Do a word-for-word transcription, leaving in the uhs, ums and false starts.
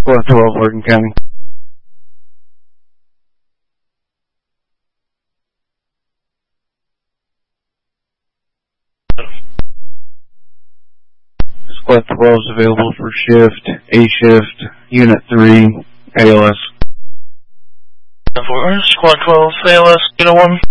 Squad twelve, Morgan County. Squad twelve is available for shift, A shift, Unit three, A L S. Squad twelve, A L S, Unit one.